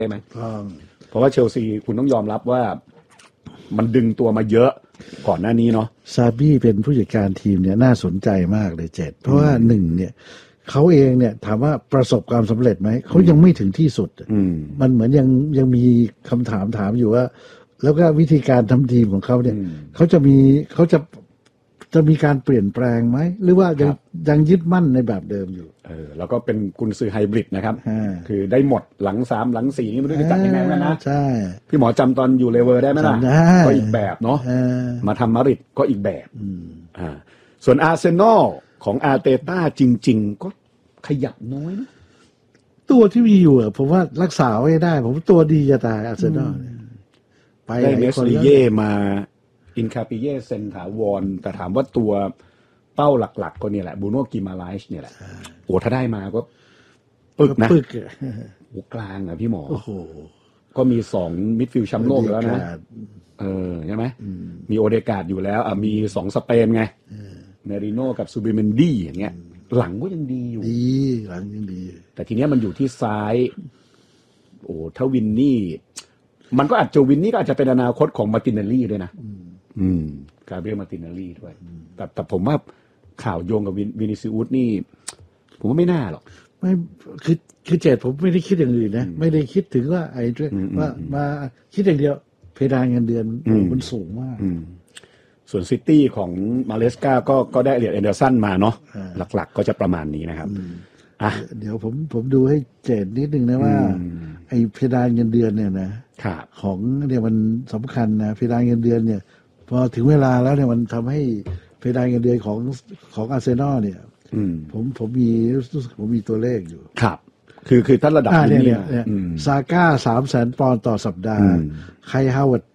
ได้ไหมเพราะว่าเชลซีคุณต้องยอมรับว่ามันดึงตัวมาเยอะก่อนหน้านี้เนาะซาบี้เป็นผู้จัดการทีมเนี่ยน่าสนใจมากเลยเจษเพราะว่าหนึ่งเนี่ยเขาเองเนี่ยถามว่าประสบความสำเร็จไหมเขายังไม่ถึงที่สุดมันเหมือนยังมีคำถามอยู่ว่าแล้วก็วิธีการทำทีมของเขาเนี่ยเขาจะมีการเปลี่ยนแปลงไหมหรือว่ายังยึดมั่นในแบบเดิมอยู่แล้วก็เป็นกุนซือไฮบริดนะครับคือได้หมดหลัง3หลัง4นี่ไม่รู้จะจัดยังไงแล้วนะใช่พี่หมอจำตอนอยู่เลเวอร์ได้ไหมล่ะก็อีกแบบเนาะมาทำมาดริดก็อีกแบบส่วนอาร์เซนอลของอาร์เตต้าจริงๆก็ขยับน้อยนะตัวที่มีอยู่ผมว่ารักษาไว้ได้ผมตัวดีจะตายอาร์เซนอลไปได้เมสลิเย่มาอินคาปิเย่เซนถาวรแต่ถามว่าตัวเป้าหลักๆก็เนี่ยแหละบูโน่กิมาไลช์เนี่ยแหละโอ้ถ้าได้มาก็ปึกนะโอ้กลางอ่ะพี่หมอก็มี2มิดฟิลด์แชมป์โลกแล้วนะใช่ไหมมีโอเดการ์ดอยู่แล้วมี2สเปนไงเมริโน่กับซูบิเมนดี้อย่างเงี้ยหลังก็ยังดีอยู่หลังยังดีแต่ทีเนี้ยมันอยู่ที่ซ้ายโอ้ถ้าวินนี่มันก็อาจจะวินนี่ก็อาจจะเป็นอนาคตของมาร์ตินเนลลี่ด้วยนะกาเบรียลมาร์ตินเนลลี่ด้วยแต่ผมว่าข่าวโยงกับวินิซิอุสนี่ผมว่าไม่น่าหรอกไม่คือเจตผมไม่ได้คิดอย่างอื่นนะไม่ได้คิดถึงว่าไอ้ด้วยว่ามาคิดอย่างเดียวเพดานเงินเดือนมันสูงมากส่วนซิตี้ของมาเลสกาก็ได้เอเลียดแอนเดอร์สันมาเนาะหลักๆก็จะประมาณนี้นะครับเดี๋ยวผมดูให้เจตนิดนึงนะว่าไอ้เพดานเงินเดือนเนี่ยนะของเนี่ยมันสำคัญนะเพดานเงินเดือนเนี่ยพอถึงเวลาแล้วเนี่ยมันทำให้เพดานเงินเดือนของอาร์เซนอลเนี่ยผมมีตัวเลขอยู่ครับคือท่านระดับนี้เนี่ยซาก้า300,000 ปอนด์ต่อสัปดาห์ไคฮาวเวิร์ด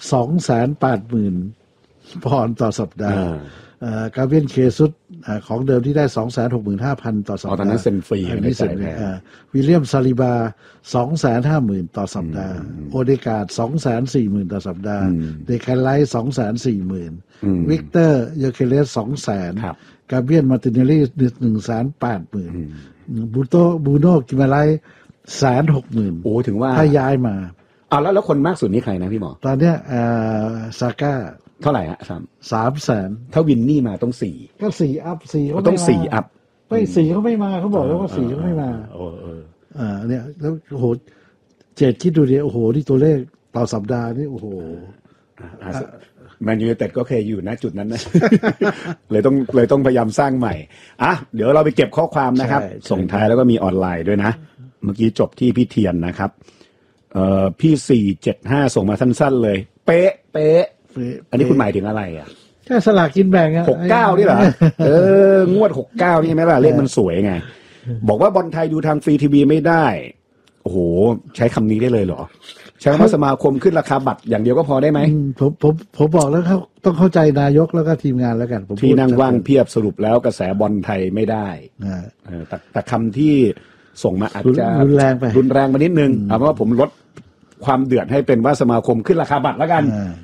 280,000 ปอนด์ต่อสัปดาห์กาเบียนเคซุสของเดิมที่ได้ 265,000 ต่อสัปดาห์ตอนนั้นเซ็นฟรีไม่เซ็นวิลเลียมซาลิบา 250,000 ต่อสัปดาห์โอเดการ์ด 240,000 ต่อสัปดาห์เดคันไลท์ 240,000 วิกเตอร์เยเคเลส 200,000 กาเบียนมาร์ตินเนลลี่ 180,000 บูโน่กิมาไลท์ 160,000 โอ้ถึงว่าถ้าย้ายมาแล้วคนมากสุดนี่ใครนะพี่หมอตอนเนี้ยซาก้าเท่าไหร่ฮะ 300,000 ถ้าวินนี่มาต้อง4 ก็4อัพ4เขาต้อง4อัพไม่4เขาไม่มาเขาบอกแล้วว่า4เขาไม่มาเนี่ยแล้วโอ้โหเจดคิดดูดิโอ้โหที่ตัวเลขต่อสัปดาห์นี่โอ้โหแมนยูไนเต็ดก็เคยอยู่ณจุดนั้นนะ เลยต้องพยายามสร้างใหม่เดี๋ยวเราไปเก็บข้อความนะครับส่งท้ายแล้วก็มีออนไลน์ด้วยนะเมื่อกี้จบที่พี่เทียนนะครับพี่475ส่งมาสั้นๆเลยเป๊ะอันนี้คุณหมายถึงอะไรแค่สลากกินแบ่ง 69นี่เหรองวด69นี่ใช่ไหมล่ะเลขมันสวยไงบอกว่าบอลไทยดูทางฟรีทีวีไม่ได้โอ้โหใช้คำนี้ได้เลยเหรอใช้คำว่าสมาคมขึ้นราคาบัตรอย่างเดียวก็พอได้ไหมผมบอกแล้วเขาต้องเข้าใจนายกแล้วก็ทีมงานแล้วกันที่นั่งว่างเพียบสรุปแล้วกระแสบอลไทยไม่ได้แต่คำที่ส่งมาอาจจะรุนแรงมานิดนึงเอาเป็นว่าผมลดความเดือดให้เป็นว่าสมาคมขึ้นราคาบัตรแล้วกัน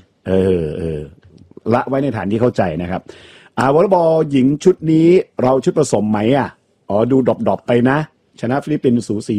ละไว้ในฐานที่เข้าใจนะครับวอลเลย์บอลหญิงชุดนี้เราชุดผสมไหมดูดรอปไปนะชนะฟิลิปปินส์สูสี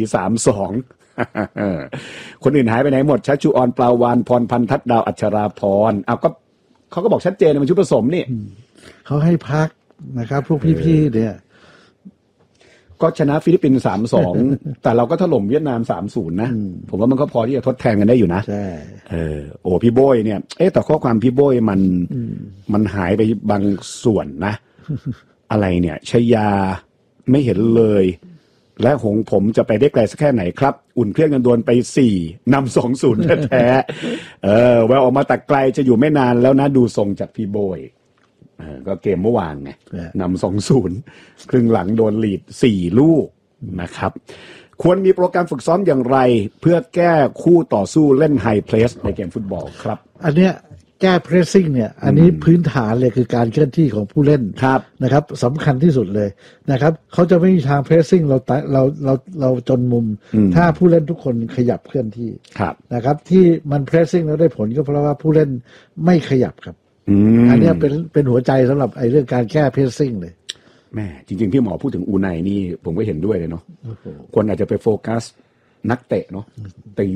3-2 คนอื่นหายไปไหนหมดชัชชุออนปลาวานพรพันธ์ทัดดาวอัชราพรก็เขาก็บอกชัดเจนมันชุดผสมนี่เขาให้พักนะครับพวกพี่ๆเนี่ยก็ชนะฟิลิปปินส์ 3-2 แต่เราก็ถล่มเวียดนาม 3-0 นะผมว่ามันก็พอที่จะทดแทนกันได้อยู่นะใช่พี่โบยเนี่ยแต่ข้อความพี่โบยมันหายไปบางส่วนนะ อะไรเนี่ยชยาไม่เห็นเลยและหงผมจะไปได้ไกลสักแค่ไหนครับอุ่นเครื่องกันดวลไป4นำ 2-0 แท้แววออกมาแต่ไกลจะอยู่ไม่นานแล้วนะดูทรงจากพี่โบยก็เกมเมื่อวานไงนำ 2-0 ครึ่งหลังโดนลีด4ลูกนะครับควรมีโปรแกรมฝึกซ้อมอย่างไรเพื่อแก้คู่ต่อสู้เล่นไฮเพรสในเกมฟุตบอลครับอันเนี้ยแก้เพรสซิ่งเนี่ยอันนี้พื้นฐานเลยคือการเคลื่อนที่ของผู้เล่นนะครับสำคัญที่สุดเลยนะครับเขาจะไม่มีทางเพรสซิ่งเราจนมุมถ้าผู้เล่นทุกคนขยับเคลื่อนที่นะครับที่มันเพรสซิ่งแล้วได้ผลก็เพราะว่าผู้เล่นไม่ขยับครับอันนี้เป็นหัวใจสำหรับไอ้เรื่องการแก้เพรสซิ่งเลยแม่จริงๆพี่หมอพูดถึงอูไนนี่ผมก็เห็นด้วยเลยเนาะคนอาจจะไปโฟกัสนักเตะเนาะแต่